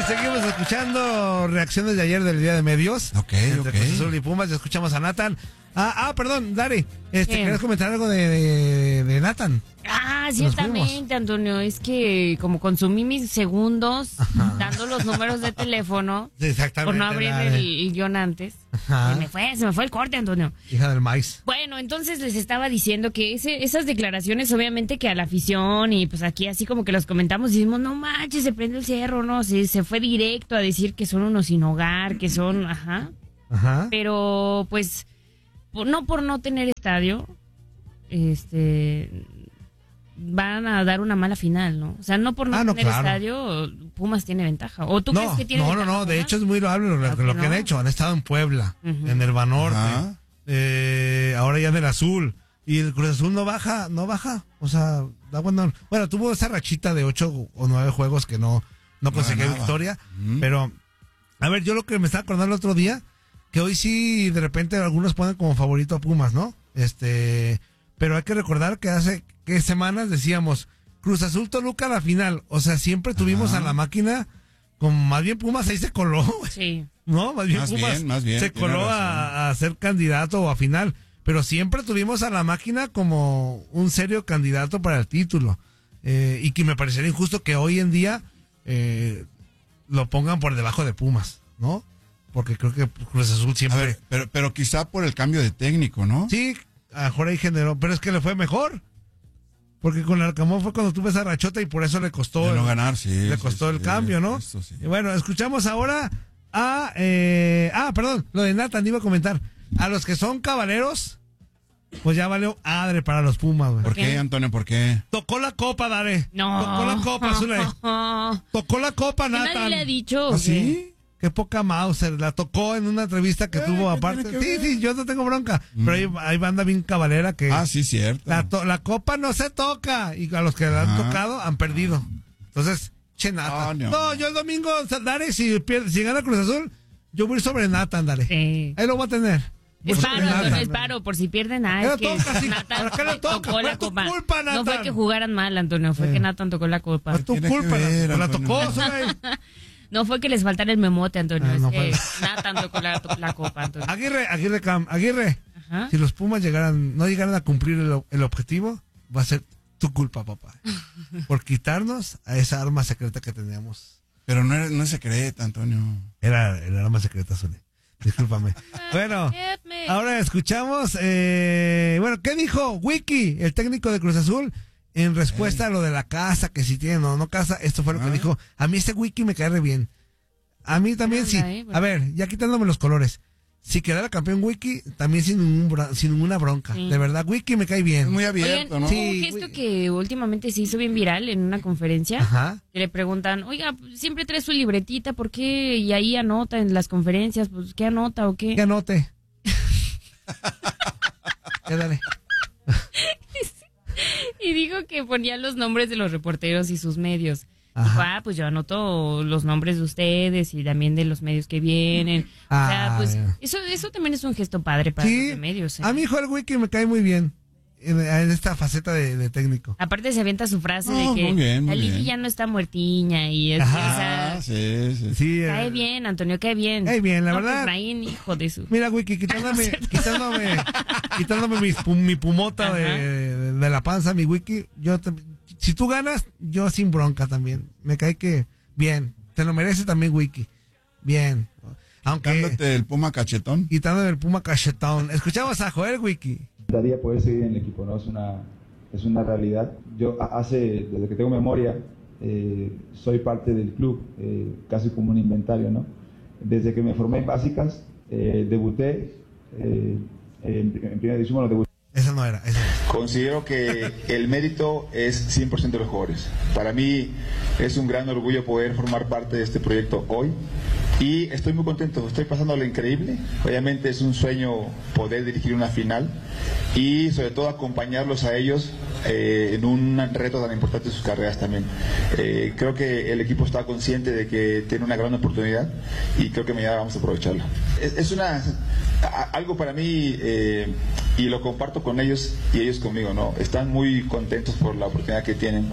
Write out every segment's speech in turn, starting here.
seguimos escuchando reacciones de ayer del Día de Medios. Entre Cruz Azul y Pumas, ya escuchamos a Nathan. Perdón, Dari, ¿querías comentar algo de Nathan? Ciertamente, Antonio, es que como consumí mis segundos dando los números de teléfono por no abrir el guión antes, se me fue el corte, Antonio. Hija del maíz. Bueno, entonces les estaba diciendo que esas declaraciones, obviamente que a la afición y pues aquí así como que los comentamos y decimos, no manches, se prende el cerro, no, se fue directo a decir que son unos sin hogar, que son, pero pues no por no tener estadio, van a dar una mala final, ¿no? O sea, no por no tener estadio, Pumas tiene ventaja. ¿O tú crees que tiene ventaja? No, de hecho es muy loable lo que han hecho. Han estado en Puebla, en el Banorte, ahora ya en el Azul. Y el Cruz Azul no baja. O sea, da bueno, tuvo esa rachita de 8 o 9 juegos que no conseguía victoria. Pero, a ver, yo lo que me estaba acordando el otro día, que hoy sí, de repente algunos ponen como favorito a Pumas, ¿no? Pero hay que recordar que hace semanas decíamos Cruz Azul Toluca la final, o sea, siempre tuvimos a la máquina, como más bien Pumas ahí se coló, sí, no, más bien Pumas se coló a ser candidato o a final, pero siempre tuvimos a la máquina como un serio candidato para el título, y que me parecería injusto que hoy en día lo pongan por debajo de Pumas, ¿no? Porque creo que Cruz Azul siempre... A ver, pero quizá por el cambio de técnico, ¿no? Sí, a mejor ahí generó, pero es que le fue mejor. Porque con el Arcamón fue cuando tuve esa rachota y por eso le costó... De no ganar, sí. Le costó el cambio, ¿no? Sí. Y bueno, escuchamos ahora perdón, lo de Nathan iba a comentar. A los que son caballeros, pues ya valió adre para los Pumas, güey. ¿Por qué, Antonio? ¿Por qué? Tocó la copa, Dare. No. Tocó la copa, Zule. Tocó la copa, Nathan. Nadie le ha dicho. ¿Ah, sí? Qué poca Mauser, la tocó en una entrevista que tuvo aparte. Sí, yo no tengo bronca, pero hay banda bien cabalera que... sí, cierto. La copa no se toca, y a los que la han tocado han perdido. Entonces, Nathan. No, yo el domingo, Dare, si gana Cruz Azul, yo voy a ir sobre Nathan, Dare. Sí. Ahí lo voy a tener. Es paro, por si pierden nada. Nathan tocó la copa. Culpa, Nathan. No fue que jugaran mal, Antonio, fue que Nathan tocó la copa. Es tu culpa, la tocó, No fue que les faltara el memote, Antonio. Nathan tocó la copa, Antonio. Aguirre. Si los Pumas no llegaran a cumplir el objetivo, va a ser tu culpa, papá. Por quitarnos a esa arma secreta que teníamos. Pero no es secreta, Antonio. Era el arma secreta, Zuli. Discúlpame. Bueno, ahora escuchamos. ¿Qué dijo Wiki, el técnico de Cruz Azul? En respuesta a lo de la casa, que si tiene o no casa, esto fue lo que dijo. A mí este Wiki me cae re bien. A mí también sí. A ver, ya quitándome los colores. Si quedara campeón Wiki, también sin ninguna bronca. Sí. De verdad, Wiki me cae bien. Es muy abierto, ¿no? Sí, un gesto que últimamente se hizo bien viral en una conferencia. Que le preguntan, oiga, siempre trae su libretita, ¿por qué? Y ahí anota en las conferencias, pues, ¿qué anota o qué? ¿Qué anote? Dale. Y dijo que ponía los nombres de los reporteros y sus medios. Dijo, pues yo anoto los nombres de ustedes y también de los medios que vienen. O sea, pues eso también es un gesto padre para los medios. A mí Joel Wiki me cae muy bien en esta faceta de técnico. Aparte se avienta su frase de que la Lili ya no está muertiña y es, sí, cae bien, Antonio, cae bien. Cae bien, la verdad. Efraín, hijo de su... Mira, Wiki, quitándome mi pumota de la panza, mi Wiki, si tú ganas, yo sin bronca también. Me cae que bien, te lo merece también Wiki. Bien. Quitándote el puma cachetón. Quitándome el puma cachetón. Escuchamos a Joel Wiki. Daría poder seguir en el equipo, ¿no? Es una realidad. Yo desde que tengo memoria, soy parte del club, casi como un inventario, ¿no? Desde que me formé en básicas, debuté en primera división, bueno, debuté. Esa no era. Considero que el mérito es 100% de los jugadores. Para mí es un gran orgullo poder formar parte de este proyecto hoy y estoy muy contento, estoy pasando lo increíble. Obviamente es un sueño poder dirigir una final y sobre todo acompañarlos a ellos en un reto tan importante de sus carreras también. Creo que el equipo está consciente de que tiene una gran oportunidad y creo que mañana vamos a aprovecharla. Es una algo para mí, y lo comparto con ellos y ellos conmigo, ¿no? Están muy contentos por la oportunidad que tienen.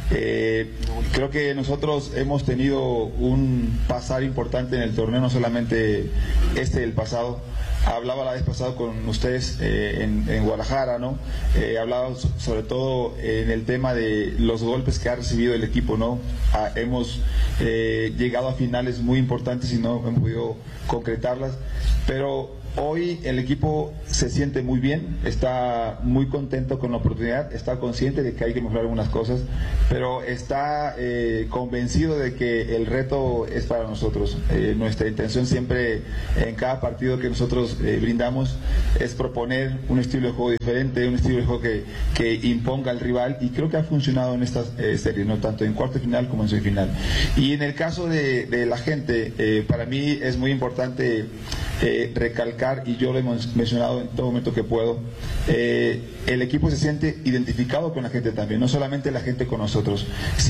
Creo que nosotros hemos tenido un pasar importante en el torneo, no solamente del pasado. Hablaba la vez pasada con ustedes en Guadalajara, ¿no? Hablaba sobre todo en el tema de los golpes que ha recibido el equipo, ¿no? Hemos llegado a finales muy importantes y no hemos podido concretarlas, pero hoy el equipo se siente muy bien, está muy contento con la oportunidad, está consciente de que hay que mejorar algunas cosas, pero está convencido de que el reto es para nosotros. Nuestra intención siempre en cada partido que nosotros brindamos es proponer un estilo de juego diferente, un estilo de juego que imponga al rival, y creo que ha funcionado en estas series, ¿no? Tanto en cuarto de final como en semifinal. Y en el caso de la gente, para mí es muy importante recalcar, y yo lo he mencionado en todo momento que puedo, el equipo se siente identificado con la gente también, no solamente la gente con nosotros.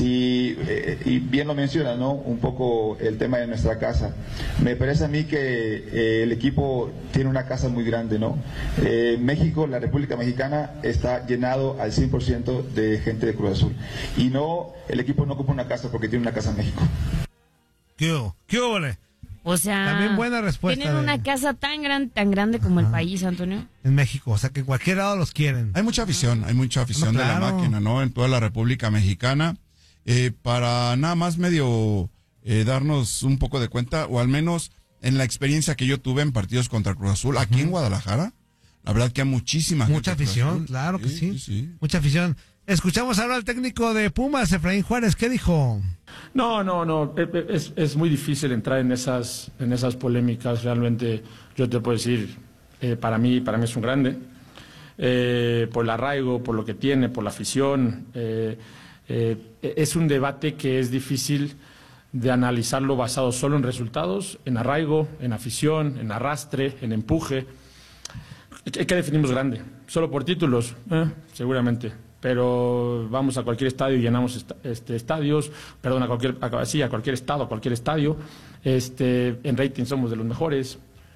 Y bien lo menciona, ¿no? Un poco el tema de nuestra casa. Me parece a mí que el equipo tiene una casa muy grande, ¿no? México, la República Mexicana, está llenado al 100% de gente de Cruz Azul. Y no, el equipo no ocupa una casa porque tiene una casa en México. ¿Qué ole? O sea, también buena respuesta. Tienen una casa tan grande como el país, Antonio. En México, o sea que en cualquier lado los quieren. Hay mucha afición de la máquina, ¿no? En toda la República Mexicana. Para nada más medio darnos un poco de cuenta, o al menos en la experiencia que yo tuve en partidos contra Cruz Azul, aquí en Guadalajara, la verdad que hay mucha afición, claro que sí. Mucha afición. Escuchamos ahora al técnico de Pumas, Efraín Juárez. ¿Qué dijo? No. Es muy difícil entrar en esas polémicas. Realmente, yo te puedo decir, para mí es un grande. Por el arraigo, por lo que tiene, por la afición. Es un debate que es difícil de analizarlo basado solo en resultados, en arraigo, en afición, en arrastre, en empuje. ¿Qué definimos grande? ¿Solo por títulos? Seguramente. Pero vamos a cualquier estadio y llenamos estadios, perdón, a cualquier estado, a cualquier estadio, en rating somos de los mejores.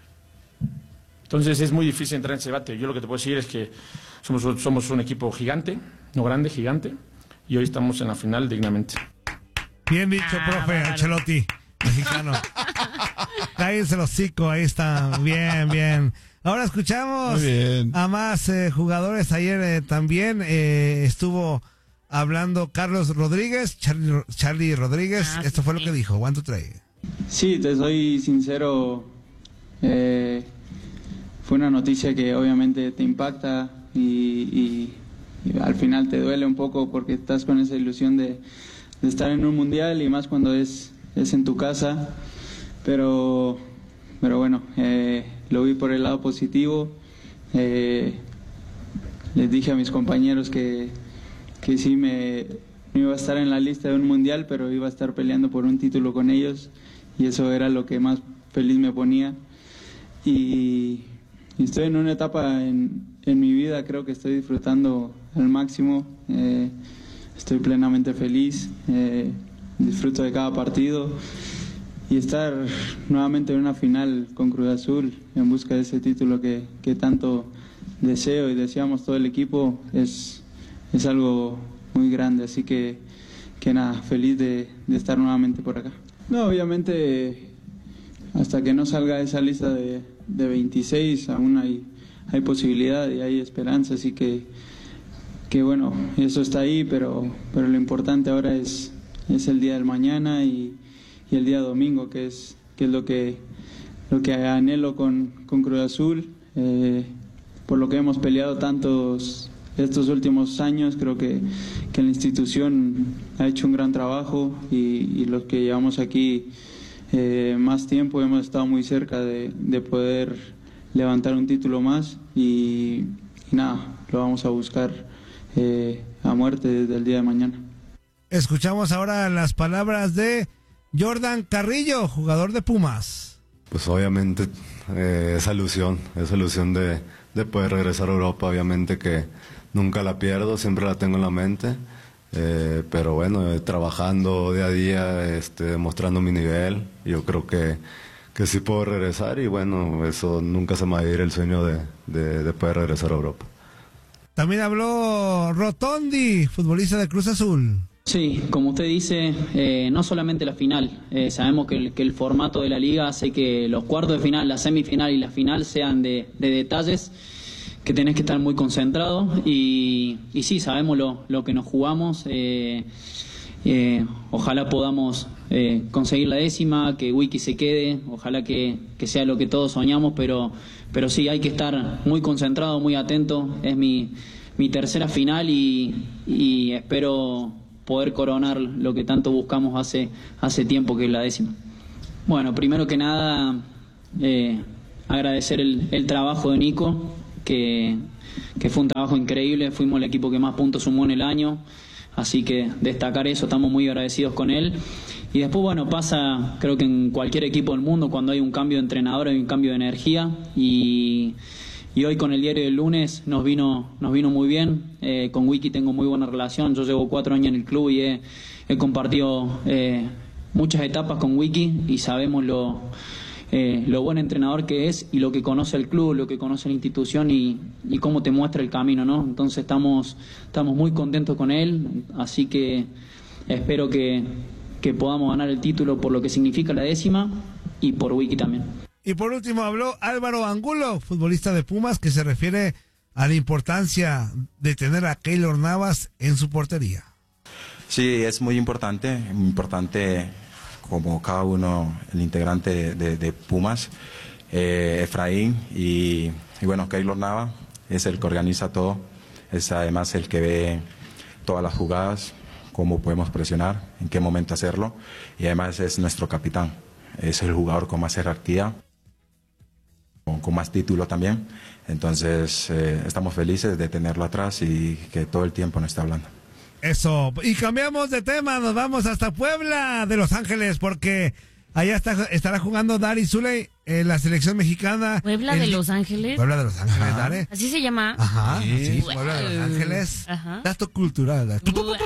Entonces es muy difícil entrar en ese debate. Yo lo que te puedo decir es que somos un equipo gigante, no grande, gigante, y hoy estamos en la final dignamente. Bien dicho, profe Ancelotti, mexicano. Cállense los hocico, ahí está, bien. Ahora escuchamos a más jugadores. Ayer también estuvo hablando Carlos Rodríguez, Charlie Rodríguez. Esto fue lo que dijo. ¿Cuánto trae? Sí, te soy sincero. Fue una noticia que obviamente te impacta y al final te duele un poco porque estás con esa ilusión de estar en un mundial, y más cuando es en tu casa. Pero bueno, lo vi por el lado positivo. Les dije a mis compañeros que sí me iba a estar en la lista de un mundial, pero iba a estar peleando por un título con ellos, y eso era lo que más feliz me ponía. Y estoy en una etapa en mi vida, creo que estoy disfrutando al máximo. Estoy plenamente feliz, disfruto de cada partido. Y estar nuevamente en una final con Cruz Azul en busca de ese título que tanto deseo y deseamos todo el equipo es algo muy grande. Así que nada, feliz de estar nuevamente por acá. No, obviamente hasta que no salga esa lista de 26 aún hay posibilidad y hay esperanza. Así que bueno, eso está ahí, pero lo importante ahora es el día del mañana y el día domingo, que es lo que anhelo con Cruz Azul, por lo que hemos peleado tantos estos últimos años. Creo que la institución ha hecho un gran trabajo, y los que llevamos aquí más tiempo hemos estado muy cerca de poder levantar un título más, y nada, lo vamos a buscar a muerte desde el día de mañana. Escuchamos ahora las palabras de Jordan Carrillo, jugador de Pumas. Pues obviamente esa ilusión de poder regresar a Europa, obviamente que nunca la pierdo, siempre la tengo en la mente, pero bueno, trabajando día a día, demostrando mi nivel. Yo creo que sí puedo regresar y bueno, eso nunca se me va a ir el sueño de poder regresar a Europa. También habló Rotondi, futbolista de Cruz Azul. Sí, como usted dice, no solamente la final, sabemos que el formato de la liga hace que los cuartos de final, la semifinal y la final sean de detalles que tenés que estar muy concentrado y sí, sabemos lo que nos jugamos, ojalá podamos conseguir la 10ª, que Wiki se quede, ojalá que sea lo que todos soñamos, pero sí, hay que estar muy concentrado, muy atento, es mi tercera final y espero poder coronar lo que tanto buscamos hace tiempo, que es la 10ª. Bueno, primero que nada, agradecer el trabajo de Nico, que fue un trabajo increíble, fuimos el equipo que más puntos sumó en el año, así que destacar eso, estamos muy agradecidos con él. Y después, bueno, pasa, creo que en cualquier equipo del mundo, cuando hay un cambio de entrenador, hay un cambio de energía, y hoy con el diario del lunes nos vino muy bien. Con Wiki tengo muy buena relación, yo llevo 4 años en el club y he compartido muchas etapas con Wiki y sabemos lo buen entrenador que es y lo que conoce el club, lo que conoce la institución y cómo te muestra el camino, ¿no? Entonces estamos muy contentos con él, así que espero que podamos ganar el título por lo que significa la 10ª y por Wiki también. Y por último habló Álvaro Angulo, futbolista de Pumas, que se refiere a la importancia de tener a Keylor Navas en su portería. Sí, es muy importante como cada uno, el integrante de Pumas, Efraín y bueno, Keylor Navas es el que organiza todo, es además el que ve todas las jugadas, cómo podemos presionar, en qué momento hacerlo, y además es nuestro capitán, es el jugador con más jerarquía, con más título también, entonces estamos felices de tenerlo atrás y que todo el tiempo nos está hablando. Eso, y cambiamos de tema, nos vamos hasta Puebla de Los Ángeles, porque allá estará jugando Dari Zuley en la selección mexicana. ¿Puebla de Los Ángeles? Puebla de Los Ángeles, Dari. ¿Así se llama? Ajá, sí, Puebla de Los Ángeles. Ajá. Dato cultural.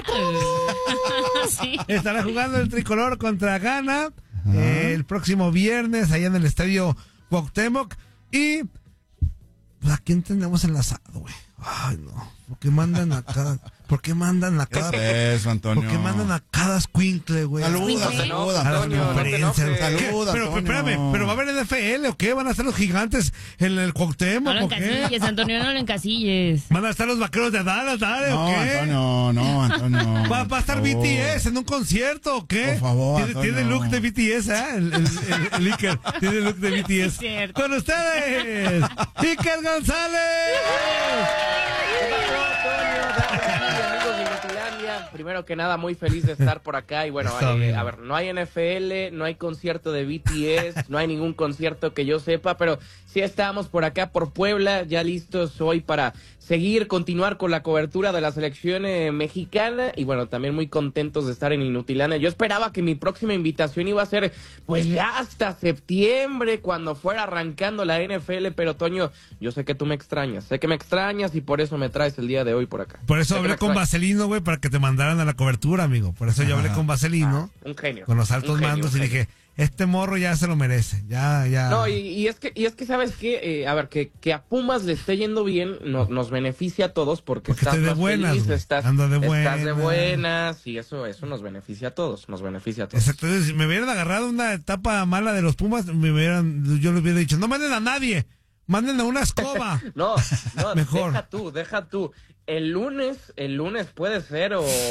Sí. Estará jugando el tricolor contra Ghana el próximo viernes allá en el estadio Cuauhtémoc. Y pues, ¿a quién tenemos enlazado, güey? Ay, no. ¿Por qué mandan a cada... ¿Por qué mandan a cada... ¿Qué es eso, Antonio? ¿Por qué mandan a cada escuincle, güey? Saluda, Antonio. Pero espérame, ¿pero va a haber NFL o qué? ¿Van a estar los gigantes en el Cuauhtémoc No lo o qué? encasilles, Antonio, no lo encasilles. ¿Van a estar los vaqueros de Dallas, dale, o qué? No, Antonio. ¿Va a estar BTS en un concierto o qué? Por favor, Tiene look de BTS, ¿eh? El Iker tiene look de BTS. Es ¡Con ustedes! ¡Iker González! Primero que nada, muy feliz de estar por acá y bueno, a ver, no hay NFL, no hay concierto de BTS, no hay ningún concierto que yo sepa, pero sí estamos por acá por Puebla, ya listos hoy para continuar con la cobertura de la selección mexicana y bueno, también muy contentos de estar en Inutilana. Yo esperaba que mi próxima invitación iba a ser pues ya hasta septiembre cuando fuera arrancando la NFL, pero Toño, yo sé que tú me extrañas, sé que me extrañas y por eso me traes el día de hoy por acá. Por eso hablé con Vaselino, güey, para que te mandaran a la cobertura, amigo. Por eso yo hablé con Vaselino, un genio, con los altos mandos y dije, este morro ya se lo merece, ya. No, y es que sabes qué, a ver, que a Pumas le esté yendo bien, nos beneficia a todos porque estás de más buenas, feliz, estás de buenas y eso nos beneficia a todos, Exacto, si me hubieran agarrado una etapa mala de los Pumas, yo les hubiera dicho, no manden a nadie, manden a una escoba. no, mejor. Deja tú. El lunes puede ser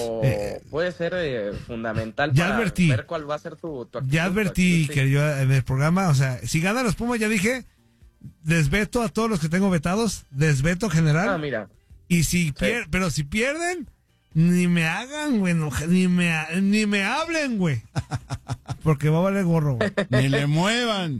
fundamental para ver cuál va a ser tu actitud. Ya advertí que yo en el programa, o sea, si ganan los Pumas, ya dije, desveto a todos los que tengo vetados, desveto general. Ah, mira. Y pero si pierden, ni me hagan, güey, ni me hablen, güey. Porque va a valer gorro, güey. Ni le muevan.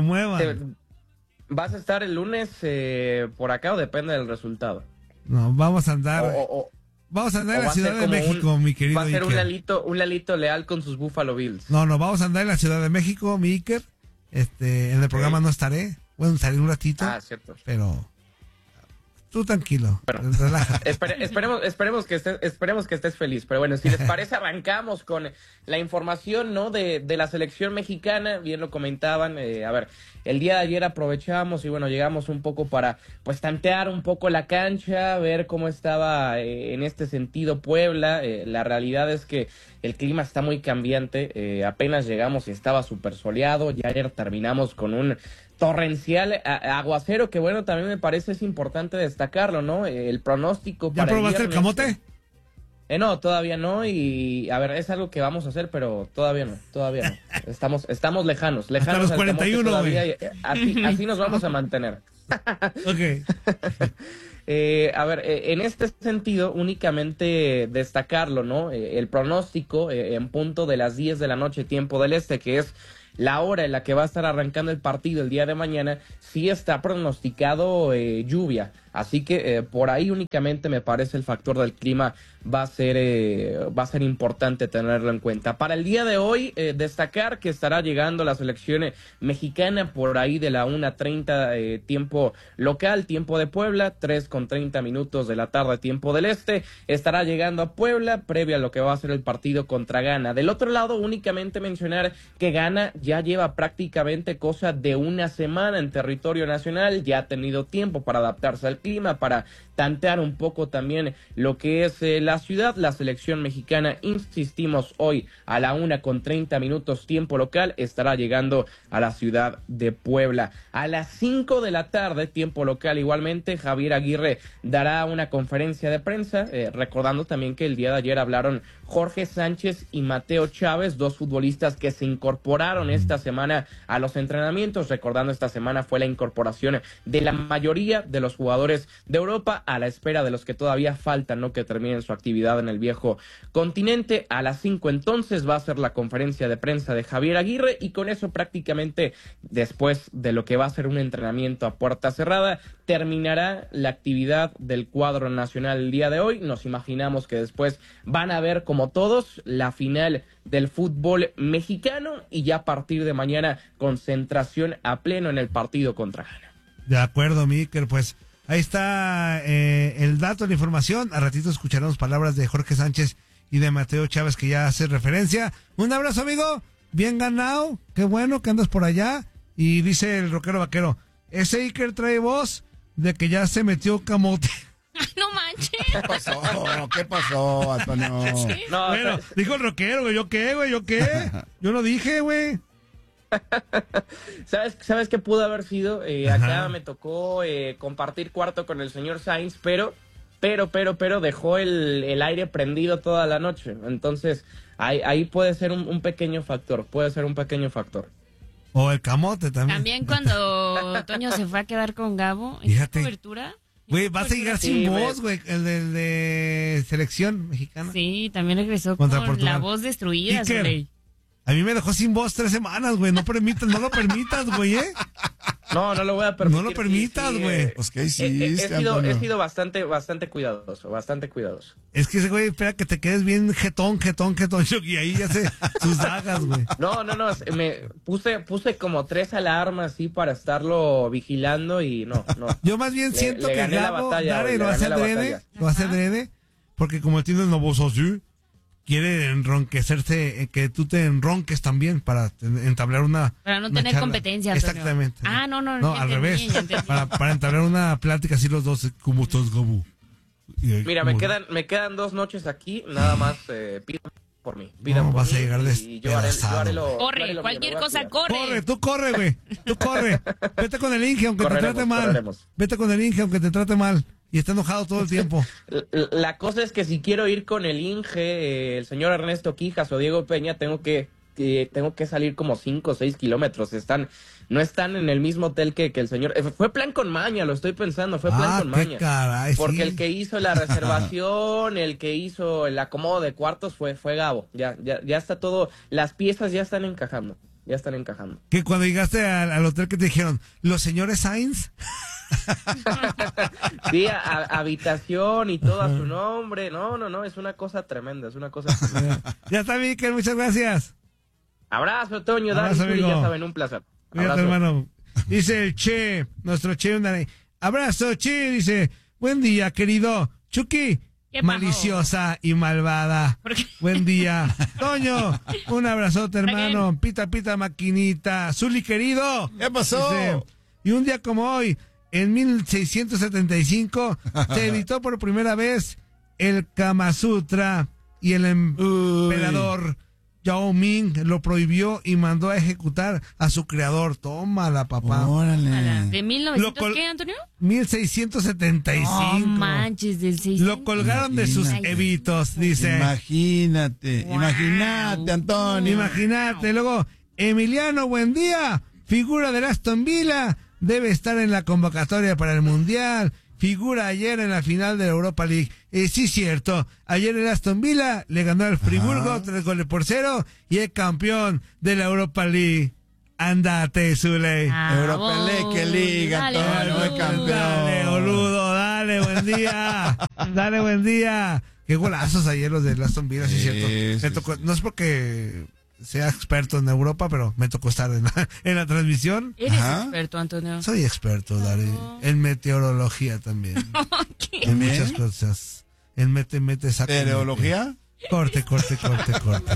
¿Vas a estar el lunes por acá o depende del resultado? No, vamos a andar. Vamos a andar en la Ciudad de México, mi querido Iker. Va a ser un Lalito leal con sus Buffalo Bills. No, vamos a andar en la Ciudad de México, mi Iker. En el programa no estaré. Bueno, estaré un ratito. Ah, cierto. Pero tú tranquilo. Bueno, esperemos que estés feliz. Pero bueno, si les parece, arrancamos con la información, ¿no? De la selección mexicana. Bien lo comentaban. A ver, el día de ayer aprovechamos y bueno, llegamos un poco para pues tantear un poco la cancha, ver cómo estaba en este sentido Puebla. La realidad es que el clima está muy cambiante. Apenas llegamos y estaba súper soleado. Ya ayer terminamos con un torrencial aguacero, que bueno, también me parece es importante destacarlo, ¿no? El pronóstico para ¿Ya probaste el camote? No, todavía no, y a ver, es algo que vamos a hacer, pero todavía no. Estamos lejanos hasta los 41, todavía, así nos vamos a mantener. Ok. A ver, en este sentido, únicamente destacarlo, ¿no? El pronóstico en punto de las 10 de la noche, tiempo del este, que es la hora en la que va a estar arrancando el partido el día de mañana, sí está pronosticado lluvia. Así que por ahí únicamente me parece el factor del clima va a ser importante tenerlo en cuenta. Para el día de hoy, destacar que estará llegando la selección mexicana por ahí de la 1:30 tiempo local, tiempo de Puebla, 3:30 de la tarde, tiempo del este. Estará llegando a Puebla, previo a lo que va a ser el partido contra Ghana. Del otro lado, únicamente mencionar que Ghana ya lleva prácticamente cosa de una semana en territorio nacional, ya ha tenido tiempo para adaptarse al clima, para tantear un poco también lo que es la ciudad. La selección mexicana, insistimos, hoy a la 1:30 tiempo local, estará llegando a la ciudad de Puebla. A las 5 de la tarde, tiempo local igualmente, Javier Aguirre dará una conferencia de prensa, recordando también que el día de ayer hablaron Jorge Sánchez y Mateo Chávez, dos futbolistas que se incorporaron esta semana a los entrenamientos. Recordando, esta semana fue la incorporación de la mayoría de los jugadores de Europa, a la espera de los que todavía faltan, ¿no?, que terminen su actividad en el viejo continente. A las 5 entonces va a ser la conferencia de prensa de Javier Aguirre, y con eso prácticamente, después de lo que va a ser un entrenamiento a puerta cerrada, terminará la actividad del cuadro nacional el día de hoy. Nos imaginamos que después van a ver, como todos, la final del fútbol mexicano, y ya a partir de mañana concentración a pleno en el partido contra Ghana. De acuerdo, Mikel, pues ahí está el dato, la información. A ratito escucharemos palabras de Jorge Sánchez y de Mateo Chávez, que ya hace referencia. Un abrazo, amigo, bien ganado, qué bueno que andas por allá. Y dice el rockero vaquero, ese Iker trae voz de que ya se metió camote. No manches. ¿Qué pasó, Antonio? Sí. No, bueno, dijo el rockero, güey. ¿Yo qué, güey? Yo no dije, güey. ¿Sabes qué pudo haber sido? Acá me tocó compartir cuarto con el señor Sainz, pero dejó el aire prendido toda la noche. Entonces, ahí puede ser un pequeño factor. O el camote también. También cuando Toño se fue a quedar con Gabo, ¿en qué cobertura? Güey, vas a llegar sin voz, güey, el de selección mexicana. Sí, también regresó con la voz destruida, güey. A mí me dejó sin voz 3 semanas, güey. No lo permitas, güey, ¿eh? No lo voy a permitir. No lo permitas, güey. Pues, ¿qué hiciste, he sido bastante cuidadoso. Es que ese güey espera que te quedes bien jetón, y ahí ya se sus dagas, güey. No, me puse como 3 alarmas así para estarlo vigilando y no. Yo más bien siento que Gabo lo hace adrede, porque como él tiene el nuevo socio, quiere enronquecerse, que tú te enronques también para entablar una... Para no tener competencia, Antonio. Exactamente. No, al revés. Para entablar una plática así los dos, como estás, Gabu. Mira, me quedan 2 noches aquí, nada más pidan por mí. No, vas a llegar yo haré corre, cualquier cosa, corre. Tú corre, güey. Vete con el Inge, aunque te trate mal. Vete con el Inge, aunque te trate mal. Y está enojado todo el tiempo. La cosa es que si quiero ir con el Inge, el señor Ernesto Quijas o Diego Peña, tengo que salir como 5 o 6 kilómetros. No están en el mismo hotel que el señor. Fue plan con maña, lo estoy pensando. Fue plan con maña. Caray, porque sí. El que hizo la reservación, el que hizo el acomodo de cuartos fue Gabo. Ya está todo. Las piezas ya están encajando. Que cuando llegaste al hotel, que te dijeron, ¿los señores Sainz? Sí, habitación y todo a su nombre. No, es una cosa tremenda, Ya está, Mikel, muchas gracias. Abrazo, Toño, Dani, ya saben, un placer. Cuídate, hermano. Dice el Che, nuestro Che, abrazo, Che, dice, Buen día, querido Chucky. Maliciosa y malvada. Buen día. Toño, un abrazote, hermano. Pita, pita, maquinita. Zuli, querido. ¿Qué pasó? Dice, y un día como hoy, en 1675, se editó por primera vez el Kama Sutra y el emperador Yao Ming lo prohibió y mandó a ejecutar a su creador. Tómala, papá. Órale. ¿De 1900 qué, Antonio? 1675. No manches, del 600. Lo colgaron de sus evitos, dice. Imagínate, imagínate, Antonio. Imagínate. Luego, Emiliano Buendía, figura del Aston Villa, debe estar en la convocatoria para el Mundial. Figura ayer en la final de la Europa League. Sí, cierto. Ayer el Aston Villa le ganó al Friburgo 3-0 y es campeón de la Europa League. Andate, Zule. Europa League, que liga, todo el campeón. Dale, boludo, dale, buen día. Dale, buen día. Qué golazos ayer los del Aston Villa, sí, cierto. Me tocó, no es porque sea experto en Europa, pero me tocó estar en la transmisión. ¿Eres experto, Antonio? Soy experto, Dari. En meteorología también. En muchas cosas. En mete, saca. ¿Meteorología? Corte.